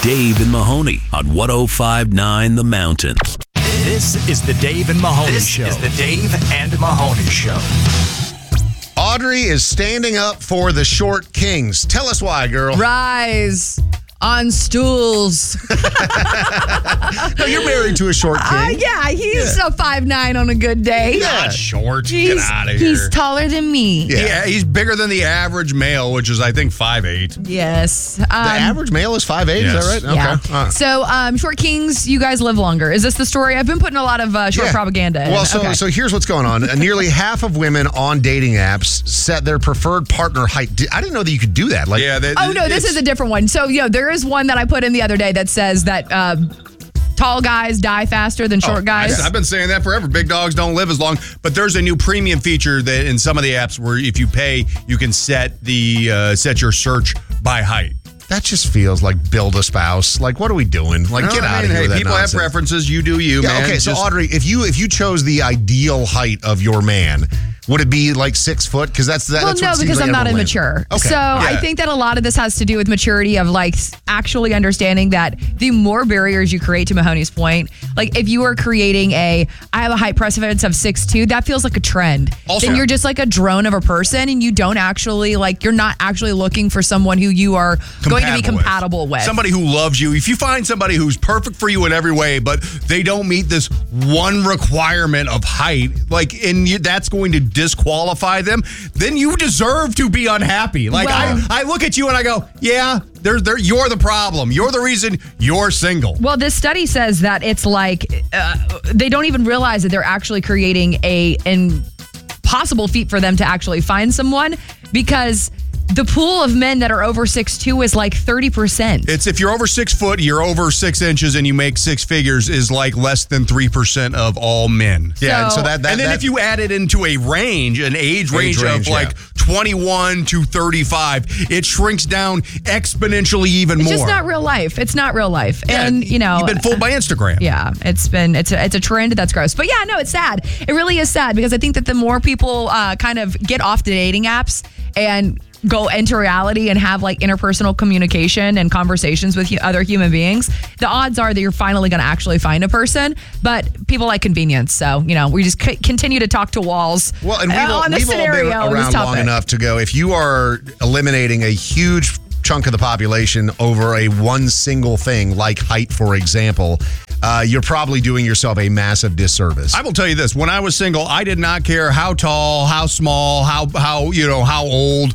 Dave and Mahoney on 105.9 The Mountain. This is the Dave and Mahoney Show. This is the Dave and Mahoney Show. Audrey is standing up for the short kings. Tell us why, girl. Rise on stools. No, you're married to a short king. Yeah, he's a 5'9" on a good day. Not short. Get He's, out of here. he's taller than me. Yeah, he's bigger than the average male, which is, I think, 5'8". Yes. The average male is 5'8", Yes. is that right? Yeah. Okay. All right. So, short kings, you guys live longer. Is this the story? I've been putting a lot of short propaganda in. Well, so here's what's going on. Nearly half of women on dating apps set their preferred partner height. I didn't know that you could do that. Like, Yeah. this is a different one. So, there is one that I put in the other day that says that tall guys die faster than short guys. I've been saying that forever. Big dogs don't live as long. But there's a new premium feature that in some of the apps where if you pay, you can set your search by height. that just feels like build a spouse. Like, what are we doing? Like, get out of here with that people nonsense. have preferences. You do you, man. Okay, so Audrey, if you chose the ideal height of your man, would it be like 6 foot? Because that's well, that's no, what it seems because like I'm not everyone immature. lands. Okay. So Yeah. I think that a lot of this has to do with maturity of like actually understanding that the more barriers you create, to Mahoney's point, like if you are creating I have a height preference of 6'2", that feels like a trend. Also, then you're just like a drone of a person and you don't actually you're not actually looking for someone who you are going to be compatible with. Somebody who loves you. If you find somebody who's perfect for you in every way, but they don't meet this one requirement of height, that's going to disqualify them, then you deserve to be unhappy. I look at you and I go, yeah, you're the problem. You're the reason you're single. Well, this study says that it's like they don't even realize that they're actually creating an impossible feat for them to actually find someone, because the pool of men that are over 6'2" is like 30%. It's if you're over 6 foot, you're over 6 inches, and you make six figures is like less than 3% of all men. Yeah, So- and then if you add it into an age range of 21 to 35, it shrinks down exponentially even It's more. just not real life. It's not real life. Yeah, And, you've been fooled by Instagram. Yeah, it's a trend that's gross. But yeah, no, it's sad. It really is sad, because I think that the more people kind of get off the dating apps and go into reality and have like interpersonal communication and conversations with other human beings, the odds are that you're finally going to actually find a person. But people like convenience. So, we just continue to talk to walls. Well, and on we've this all scenario, been on this around long topic. enough to go, if you are eliminating a huge chunk of the population over one single thing, like height, for example, you're probably doing yourself a massive disservice. I will tell you this: when I was single, I did not care how tall, how small, how old.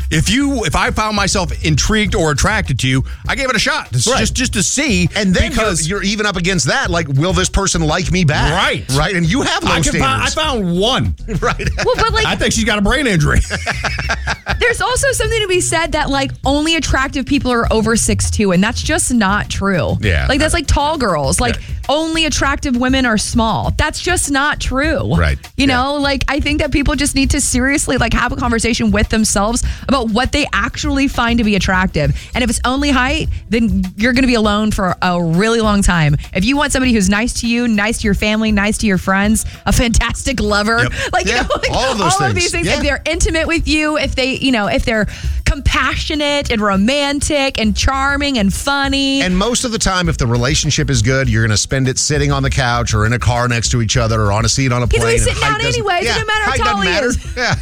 If I found myself intrigued or attracted to you, I gave it a shot just to see. And then because you're even up against that. Like, will this person like me back? Right. And you have low standards. I found one. Right. Well, but I think she's got a brain injury. there's also something to be said that only attractive people are over 6'2", and that's just not true. Yeah. That's like tall girls. Only attractive women are small. That's just not true. Right. You know, I think that people just need to seriously have a conversation with themselves about what they actually find to be attractive. And if it's only height, then you're going to be alone for a really long time. If you want somebody who's nice to you, nice to your family, nice to your friends, a fantastic lover, all of those all things. of these things, Yeah. if they're intimate with you, if they, if they're compassionate and romantic and charming and funny. And most of the time, if the relationship is good, you're going to spend it sitting on the couch or in a car next to each other or on a seat on a He's plane. always and sitting height down doesn't- anyways. It doesn't matter how height tall doesn't he matter. is. Yeah.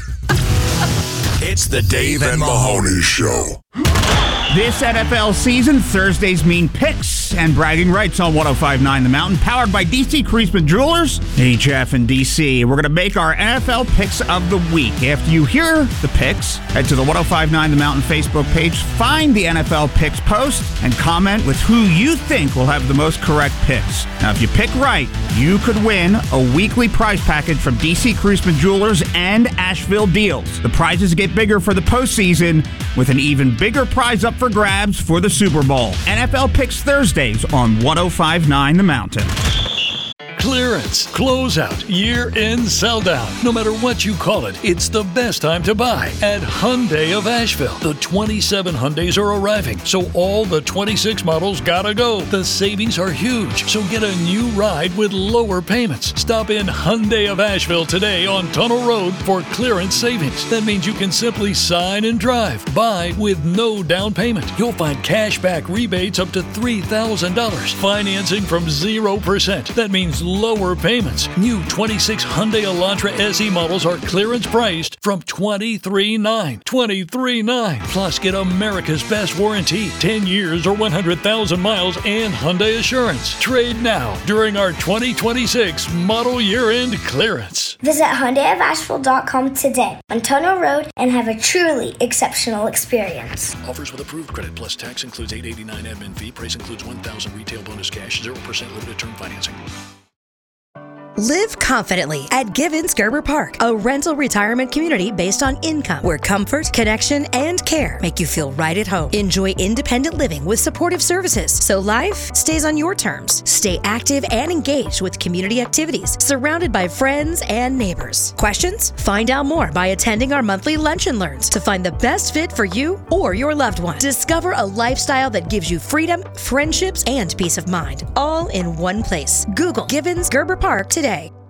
It's the Dave and Mahoney Show. This NFL season, Thursdays mean picks and bragging rights on 105.9 The Mountain, powered by DC Creasman Jewelers, HF and DC. We're going to make our NFL picks of the week. After you hear the picks, head to the 105.9 The Mountain Facebook page, find the NFL picks post, and comment with who you think will have the most correct picks. Now, if you pick right, you could win a weekly prize package from DC Creasman Jewelers and Asheville Deals. The prizes get bigger for the postseason, with an even bigger prize up for grabs for the Super Bowl. NFL Picks Thursdays on 105.9 The Mountain. Clearance, closeout, year-end sell-down. No matter what you call it, it's the best time to buy at Hyundai of Asheville. The 27 Hyundais are arriving, so all the 26 models gotta go. The savings are huge, so get a new ride with lower payments. Stop in Hyundai of Asheville today on Tunnel Road for clearance savings. That means you can simply sign and drive. Buy with no down payment. You'll find cash back rebates up to $3,000. Financing from 0%. That means lower payments. New 26 Hyundai Elantra SE models are clearance priced from $23,900. $23,900. Plus, get America's best warranty, 10 years or 100,000 miles, and Hyundai Assurance. Trade now during our 2026 model year-end clearance. Visit HyundaiofAsheville.com today on Tunnel Road and have a truly exceptional experience. Offers with approved credit plus tax includes $889 admin fee. Price includes $1,000 retail bonus cash, 0% limited term financing. Live confidently at Givens Gerber Park, a rental retirement community based on income, where comfort, connection, and care make you feel right at home. Enjoy independent living with supportive services, so life stays on your terms. Stay active and engaged with community activities, surrounded by friends and neighbors. Questions? Find out more by attending our monthly Lunch and Learns to find the best fit for you or your loved one. Discover a lifestyle that gives you freedom, friendships, and peace of mind, all in one place. Google Givens Gerber Park today.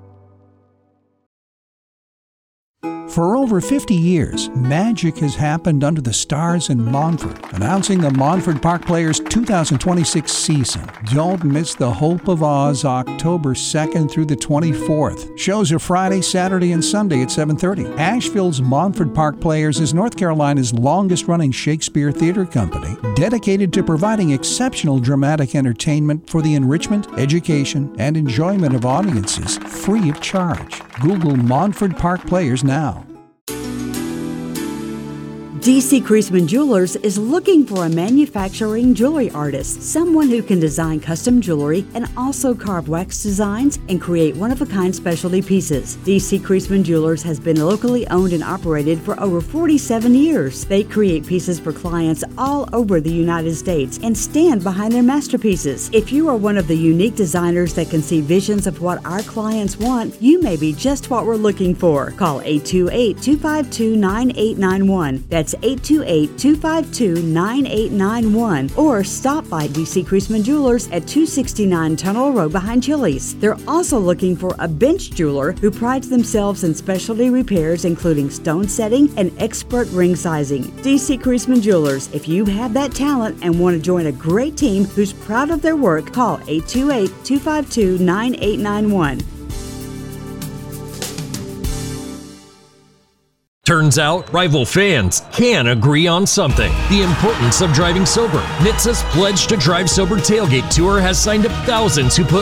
For over 50 years, magic has happened under the stars in Montford. Announcing the Montford Park Players 2026 season. Don't miss the Hope of Oz October 2nd through the 24th. Shows are Friday, Saturday, and Sunday at 7:30. Asheville's Montford Park Players is North Carolina's longest-running Shakespeare theater company, dedicated to providing exceptional dramatic entertainment for the enrichment, education, and enjoyment of audiences free of charge. Google Montford Park Players now. D.C. Creasman Jewelers is looking for a manufacturing jewelry artist, someone who can design custom jewelry and also carve wax designs and create one-of-a-kind specialty pieces. D.C. Creasman Jewelers has been locally owned and operated for over 47 years. They create pieces for clients all over the United States and stand behind their masterpieces. If you are one of the unique designers that can see visions of what our clients want, you may be just what we're looking for. Call 828-252-9891. That's 828-252-9891, or stop by D.C. Creasman Jewelers at 269 Tunnel Road behind Chili's. They're also looking for a bench jeweler who prides themselves in specialty repairs, including stone setting and expert ring sizing. D.C. Creasman Jewelers. If you have that talent and want to join a great team who's proud of their work, call 828-252-9891. Turns out, rival fans can agree on something. The importance of driving sober. NHTSA's Pledge to Drive Sober tailgate tour has signed up thousands who put